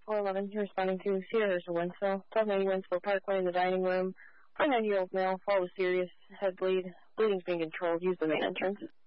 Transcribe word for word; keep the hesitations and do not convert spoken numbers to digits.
four eleven, you're responding to Sierra Winslow, twelve ninety Winslow Parkway in the dining room. forty-nine-year-old male, fall with serious head bleed. Bleeding's being controlled. Use the main entrance.